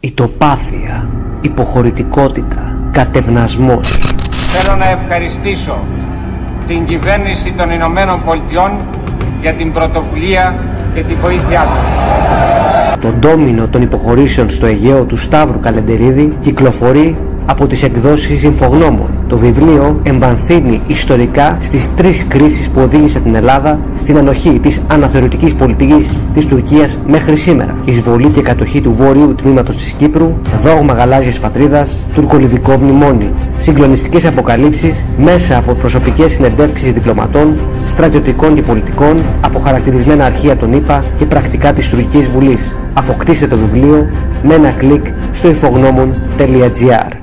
Ητοπάθεια, υποχωρητικότητα, κατευνασμός. Θέλω να ευχαριστήσω την κυβέρνηση των Ηνωμένων Πολιτειών για την πρωτοβουλία και τη βοήθειά τους. Το ντόμινο των υποχωρήσεων στο Αιγαίο του Σταύρου Καλεντερίδη κυκλοφορεί από τις εκδόσεις Ινφογνώμων. Το βιβλίο εμβαθύνει ιστορικά στις τρεις κρίσεις που οδήγησαν την Ελλάδα στην ανοχή της αναθεωρητικής πολιτικής της Τουρκίας μέχρι σήμερα. Εισβολή και κατοχή του βόρειου τμήματος της Κύπρου, δόγμα γαλάζιας πατρίδας, τουρκολιβικό μνημόνιο. Συγκλονιστικές αποκαλύψεις μέσα από προσωπικές συνεντεύξεις διπλωματών, στρατιωτικών και πολιτικών, αποχαρακτηρισμένα αρχεία των ΗΠΑ και πρακτικά της Τουρκικής Βουλής. Αποκτήστε το βιβλίο με ένα κλικ στο infognomon.gr.